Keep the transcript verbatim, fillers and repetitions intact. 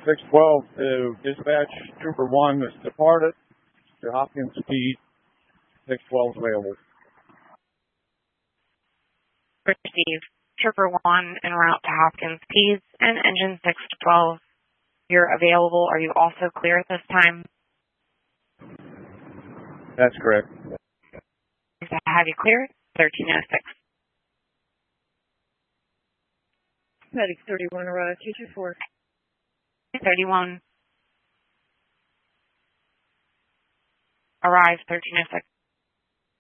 six twelve to dispatch Trooper one that's departed to Hopkins Speed. six twelve available. Received. Trooper one en route to Hopkins Speed and engine six twelve. You're available. Are you also clear at this time? That's correct. Have you cleared? thirteen oh six. Medic thirty-one arrived, two two four. thirty-one. Arrived, thirteen oh six.